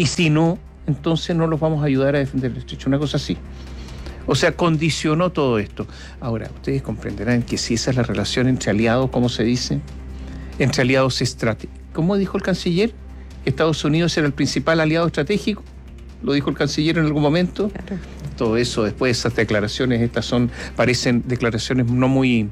y si no, entonces no los vamos a ayudar a defender el estrecho, una cosa así. O sea, condicionó todo esto. Ahora, ustedes comprenderán que si esa es la relación entre aliados, ¿cómo se dice? Entre aliados estratégicos. ¿Cómo dijo el canciller? Estados Unidos era el principal aliado estratégico. Lo dijo el canciller en algún momento. Claro. Todo eso, después esas declaraciones, parecen declaraciones no muy...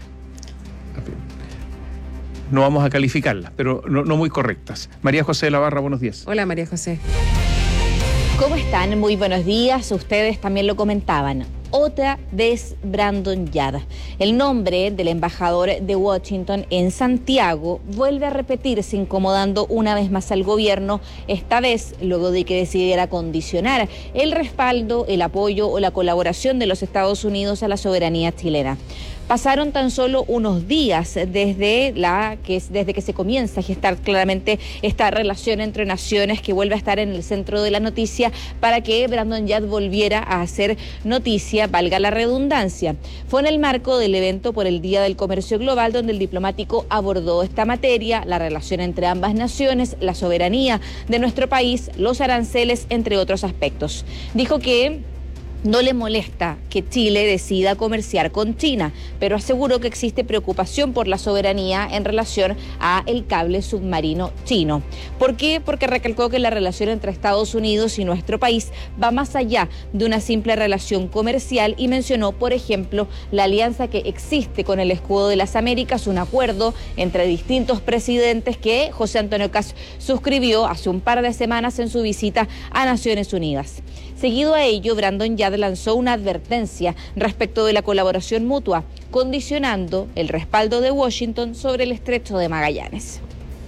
No vamos a calificarlas, pero no muy correctas. María José de la Barra, buenos días. Hola, María José. ¿Cómo están? Muy buenos días. Ustedes también lo comentaban. Otra vez Brandon Yard. El nombre del embajador de Washington en Santiago vuelve a repetirse, incomodando una vez más al gobierno, esta vez luego de que decidiera condicionar el respaldo, el apoyo o la colaboración de los Estados Unidos a la soberanía chilena. Pasaron tan solo unos días desde que se comienza a gestar claramente esta relación entre naciones que vuelve a estar en el centro de la noticia para que Brandon Yard volviera a hacer noticia, valga la redundancia. Fue en el marco del evento por el Día del Comercio Global donde el diplomático abordó esta materia, la relación entre ambas naciones, la soberanía de nuestro país, los aranceles, entre otros aspectos. Dijo que no le molesta que Chile decida comerciar con China, pero aseguró que existe preocupación por la soberanía en relación a el cable submarino chino. ¿Por qué? Porque recalcó que la relación entre Estados Unidos y nuestro país va más allá de una simple relación comercial y mencionó, por ejemplo, la alianza que existe con el Escudo de las Américas, un acuerdo entre distintos presidentes que José Antonio Kast suscribió hace un par de semanas en su visita a Naciones Unidas. Seguido a ello, Brandon Yard lanzó una advertencia respecto de la colaboración mutua, condicionando el respaldo de Washington sobre el estrecho de Magallanes.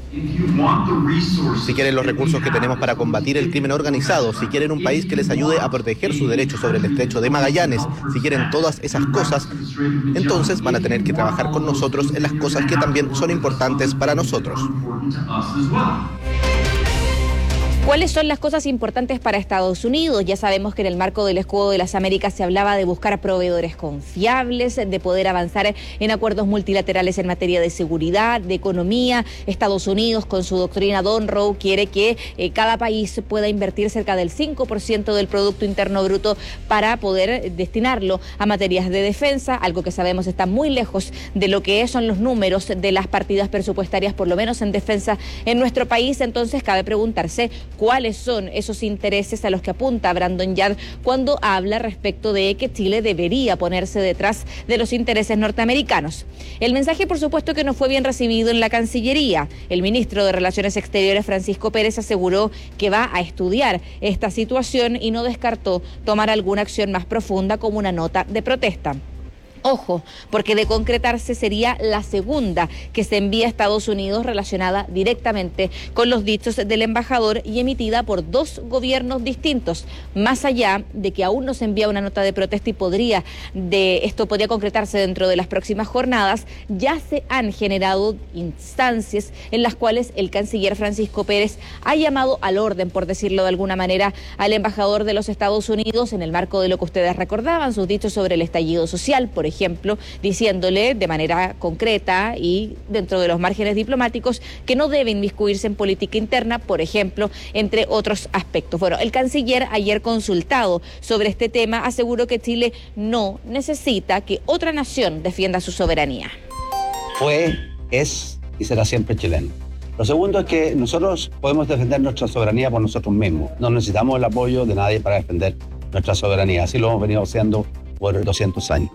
Si quieren los recursos que tenemos para combatir el crimen organizado, si quieren un país que les ayude a proteger sus derechos sobre el estrecho de Magallanes, si quieren todas esas cosas, entonces van a tener que trabajar con nosotros en las cosas que también son importantes para nosotros. ¿Cuáles son las cosas importantes para Estados Unidos? Ya sabemos que en el marco del Escudo de las Américas se hablaba de buscar proveedores confiables, de poder avanzar en acuerdos multilaterales en materia de seguridad, de economía. Estados Unidos, con su doctrina Monroe, quiere que cada país pueda invertir cerca del 5% del Producto Interno Bruto para poder destinarlo a materias de defensa, algo que sabemos está muy lejos de lo que son los números de las partidas presupuestarias, por lo menos en defensa en nuestro país. Entonces cabe preguntarse cuáles son esos intereses a los que apunta Brandon Yard cuando habla respecto de que Chile debería ponerse detrás de los intereses norteamericanos. El mensaje, por supuesto, que no fue bien recibido en la Cancillería. El ministro de Relaciones Exteriores, Francisco Pérez, aseguró que va a estudiar esta situación y no descartó tomar alguna acción más profunda como una nota de protesta. Ojo, porque de concretarse sería la segunda que se envía a Estados Unidos relacionada directamente con los dichos del embajador y emitida por dos gobiernos distintos. Más allá de que aún no se envía una nota de protesta y esto podría concretarse dentro de las próximas jornadas, ya se han generado instancias en las cuales el canciller Francisco Pérez ha llamado al orden, por decirlo de alguna manera, al embajador de los Estados Unidos en el marco de lo que ustedes recordaban, sus dichos sobre el estallido social, por ejemplo, diciéndole de manera concreta y dentro de los márgenes diplomáticos que no debe inmiscuirse en política interna, por ejemplo, entre otros aspectos. Bueno, el canciller, ayer consultado sobre este tema, aseguró que Chile no necesita que otra nación defienda su soberanía. Fue, es y será siempre chileno. Lo segundo es que nosotros podemos defender nuestra soberanía por nosotros mismos. No necesitamos el apoyo de nadie para defender nuestra soberanía. Así lo hemos venido haciendo por 200 años.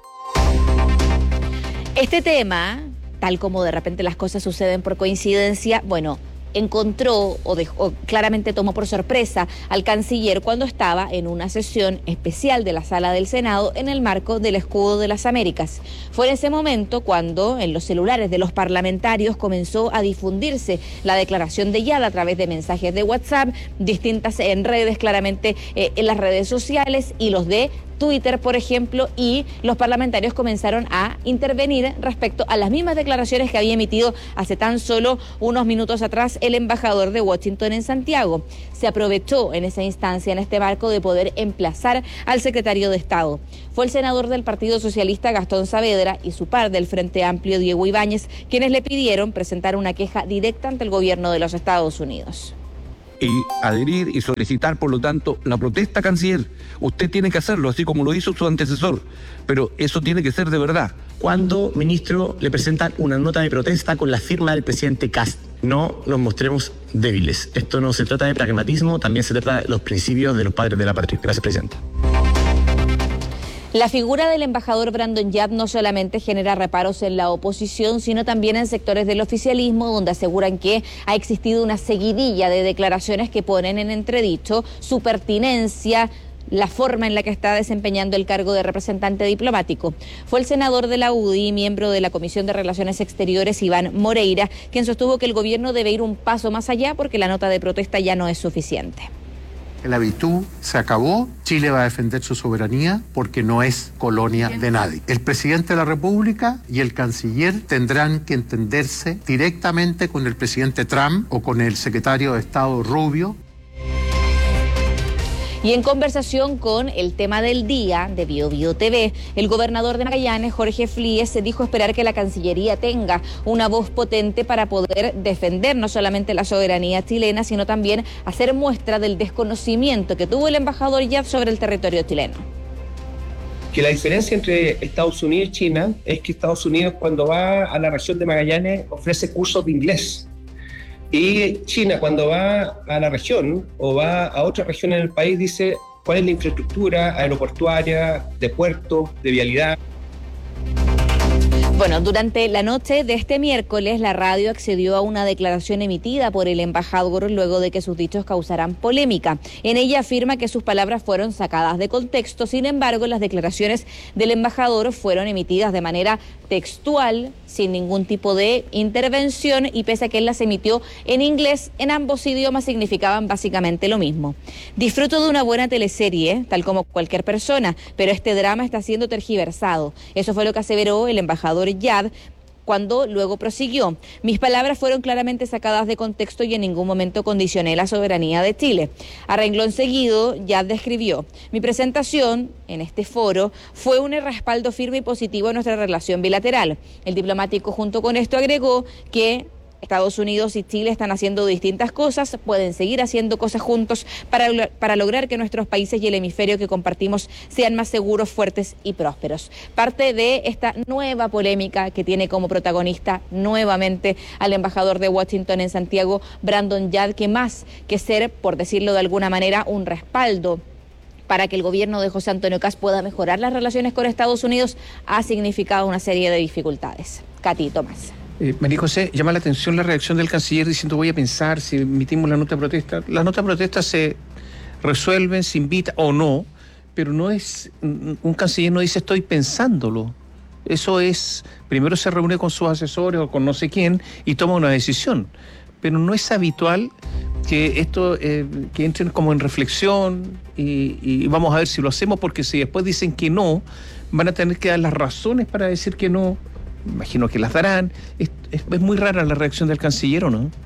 Este tema, tal como de repente las cosas suceden por coincidencia, encontró o claramente tomó por sorpresa al canciller cuando estaba en una sesión especial de la Sala del Senado en el marco del Escudo de las Américas. Fue en ese momento cuando en los celulares de los parlamentarios comenzó a difundirse la declaración de Yard a través de mensajes de WhatsApp, distintas en redes, claramente en las redes sociales y los de Twitter, por ejemplo, y los parlamentarios comenzaron a intervenir respecto a las mismas declaraciones que había emitido hace tan solo unos minutos atrás el embajador de Washington en Santiago. Se aprovechó en esa instancia, en este marco, de poder emplazar al secretario de Estado. Fue el senador del Partido Socialista, Gastón Saavedra, y su par del Frente Amplio, Diego Ibáñez, quienes le pidieron presentar una queja directa ante el gobierno de los Estados Unidos. y adherir y solicitar, por lo tanto, la protesta, canciller. Usted tiene que hacerlo, así como lo hizo su antecesor, pero eso tiene que ser de verdad. Cuando, ministro, le presentan una nota de protesta con la firma del presidente Kast, no nos mostremos débiles. Esto no se trata de pragmatismo, también se trata de los principios de los padres de la patria. Gracias, presidenta. La figura del embajador Brandon Yap no solamente genera reparos en la oposición, sino también en sectores del oficialismo, donde aseguran que ha existido una seguidilla de declaraciones que ponen en entredicho su pertinencia, la forma en la que está desempeñando el cargo de representante diplomático. Fue el senador de la UDI, miembro de la Comisión de Relaciones Exteriores, Iván Moreira, quien sostuvo que el gobierno debe ir un paso más allá porque la nota de protesta ya no es suficiente. La virtud se acabó, Chile va a defender su soberanía porque no es colonia de nadie. El presidente de la República y el canciller tendrán que entenderse directamente con el presidente Trump o con el secretario de Estado Rubio. Y en conversación con el tema del día de BioBio TV, el gobernador de Magallanes, Jorge Flies, se dijo esperar que la Cancillería tenga una voz potente para poder defender no solamente la soberanía chilena, sino también hacer muestra del desconocimiento que tuvo el embajador Yap sobre el territorio chileno. Que la diferencia entre Estados Unidos y China es que Estados Unidos, cuando va a la región de Magallanes, ofrece cursos de inglés. Y China, cuando va a la región o va a otra región en el país, dice cuál es la infraestructura aeroportuaria, de puertos, de vialidad. Bueno, durante la noche de este miércoles, la radio accedió a una declaración emitida por el embajador luego de que sus dichos causaran polémica. En ella afirma que sus palabras fueron sacadas de contexto, sin embargo, las declaraciones del embajador fueron emitidas de manera textual, sin ningún tipo de intervención, y pese a que él las emitió en inglés, en ambos idiomas significaban básicamente lo mismo. Disfruto de una buena teleserie, tal como cualquier persona, pero este drama está siendo tergiversado. Eso fue lo que aseveró el embajador Yap, cuando luego prosiguió: mis palabras fueron claramente sacadas de contexto y en ningún momento condicioné la soberanía de Chile. A renglón seguido, Yap describió: mi presentación en este foro fue un respaldo firme y positivo a nuestra relación bilateral. El diplomático junto con esto agregó que Estados Unidos y Chile están haciendo distintas cosas, pueden seguir haciendo cosas juntos para lograr que nuestros países y el hemisferio que compartimos sean más seguros, fuertes y prósperos. Parte de esta nueva polémica que tiene como protagonista nuevamente al embajador de Washington en Santiago, Brandon Yap, que más que ser, por decirlo de alguna manera, un respaldo para que el gobierno de José Antonio Kast pueda mejorar las relaciones con Estados Unidos, ha significado una serie de dificultades. Katy, Tomás. María José, llama la atención la reacción del canciller diciendo voy a pensar si emitimos la nota de protesta. Las notas de protesta se resuelven, se invita o no, pero no es, un canciller no dice estoy pensándolo. Eso es, primero se reúne con sus asesores o con no sé quién y toma una decisión. Pero no es habitual que esto, que entren como en reflexión y vamos a ver si lo hacemos, porque si después dicen que no, van a tener que dar las razones para decir que no. Imagino que las darán. Es muy rara la reacción del canciller, ¿o no?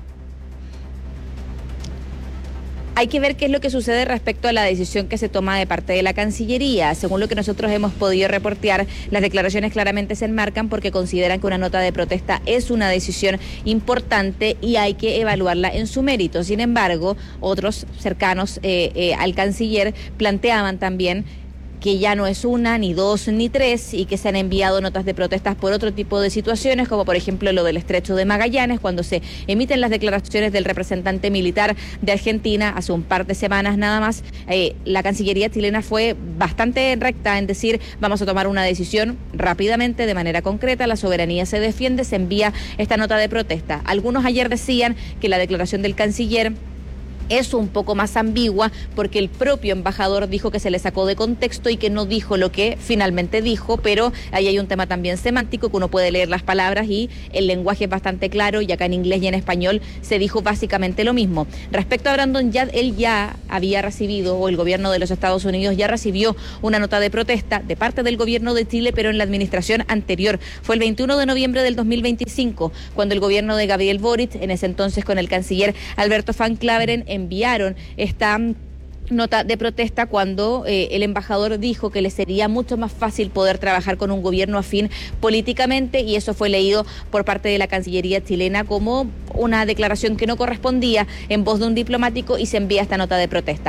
Hay que ver qué es lo que sucede respecto a la decisión que se toma de parte de la Cancillería. Según lo que nosotros hemos podido reportear, las declaraciones claramente se enmarcan porque consideran que una nota de protesta es una decisión importante y hay que evaluarla en su mérito. Sin embargo, otros cercanos al canciller planteaban también que ya no es una, ni dos, ni tres, y que se han enviado notas de protestas por otro tipo de situaciones, como por ejemplo lo del estrecho de Magallanes, cuando se emiten las declaraciones del representante militar de Argentina hace un par de semanas nada más. La Cancillería chilena fue bastante recta en decir vamos a tomar una decisión rápidamente, de manera concreta, la soberanía se defiende, se envía esta nota de protesta. Algunos ayer decían que la declaración del canciller es un poco más ambigua porque el propio embajador dijo que se le sacó de contexto y que no dijo lo que finalmente dijo, pero ahí hay un tema también semántico que uno puede leer las palabras y el lenguaje es bastante claro, y acá en inglés y en español se dijo básicamente lo mismo. Respecto a Brandon Yap, él ya había recibido, o el gobierno de los Estados Unidos ya recibió una nota de protesta de parte del gobierno de Chile, pero en la administración anterior. Fue el 21 de noviembre del 2025, cuando el gobierno de Gabriel Boric, en ese entonces con el canciller Alberto Van Claveren, enviaron esta nota de protesta cuando el embajador dijo que le sería mucho más fácil poder trabajar con un gobierno afín políticamente, y eso fue leído por parte de la Cancillería chilena como una declaración que no correspondía en voz de un diplomático, y se envía esta nota de protesta.